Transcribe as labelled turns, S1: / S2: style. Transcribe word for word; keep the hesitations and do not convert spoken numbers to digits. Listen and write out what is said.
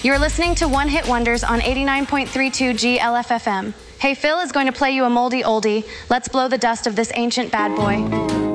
S1: You're listening to One Hit Wonders on eighty-nine point three two G L F F M. Hey Phil is going to play you a moldy oldie. Let's blow the dust of this ancient bad boy.